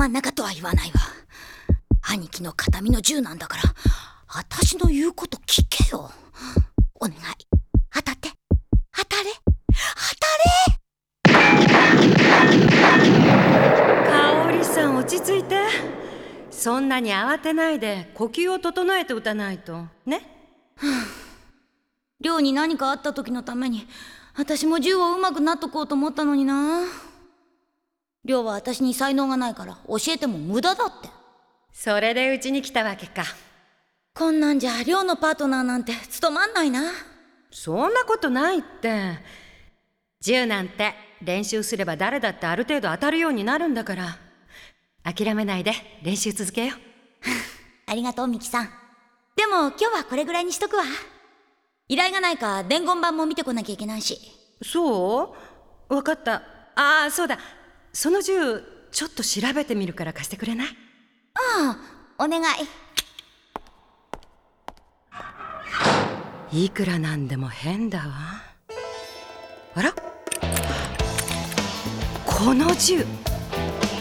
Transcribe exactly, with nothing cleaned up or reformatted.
真ん中とは言わないわ。兄貴の形見の銃なんだから、私の言うこと聞けよ。お願い、当たって、当たれ、当たれ。 香織さん、落ち着いて。そんなに慌てないで呼吸を整えて打たないとね。 亮に何かあった時のために私も銃を上手くなっとこうと思ったのにな。亮は私に才能がないから教えても無駄だって。 それでうちに来たわけか。 こんなんじゃ亮のパートナーなんて務まんないな。 そんなことないって。銃なんて練習すれば誰だってある程度当たるようになるんだから、諦めないで練習続けよう。 ありがとうミキさん。でも今日はこれぐらいにしとくわ。依頼がないか伝言板も見てこなきゃいけないし。 そう？わかった。ああ、そうだ、その銃ちょっと調べてみるから貸してくれない？ ああ、お願い。いくらなんでも変だわ。あら、この銃